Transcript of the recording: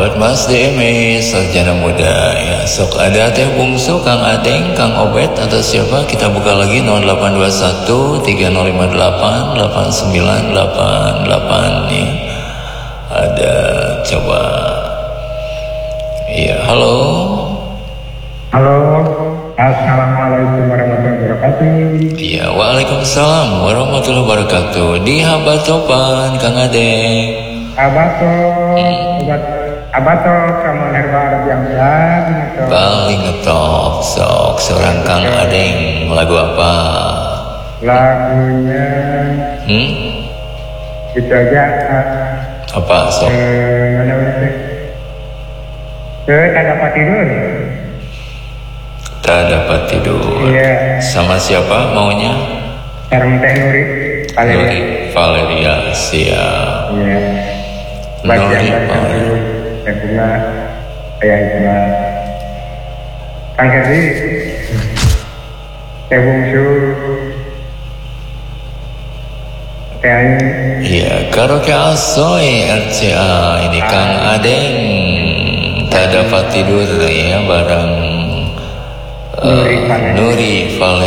buat Mas DME sarjana muda ya. Sok ada teh bungsu Kang Adeng, Kang Obet atau siapa, kita buka lagi 0821 3058 8988 nih. Ada coba. Iya, halo. Halo. Assalamualaikum warahmatullahi wabarakatuh. Iya, waalaikumsalam warahmatullahi wabarakatuh. Di Hamba Topan, Kang Adeng. Abato kamu nerbar yang lain. Paling ngetop sok seorang Kang Adeng, lagu apa? Lagunya itu aja. Apa sok? Tak dapat tidur. Tak dapat tidur. Iya. Sama siapa maunya? Sarung teh Nuri. Valeria, siap. Iya. Nuri Bagian Valeria. Teh bunga. Ayah Iqbal. Kang Heri. Teh bungsu. Teh Ayu. Iya, karaoke Asoy RCA ini Kang Adeng. Tak dapat tidur ya bareng Nuri Valeria.